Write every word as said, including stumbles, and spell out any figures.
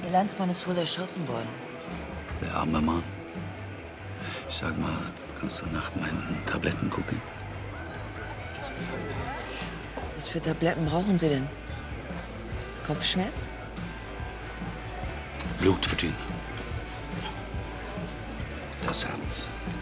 Der Landsmann ist wohl erschossen worden. Der arme Mann. Ich sag mal, kannst du nach meinen Tabletten gucken? Was für Tabletten brauchen Sie denn? Kopfschmerz? Blut verdünnen. Das Herz.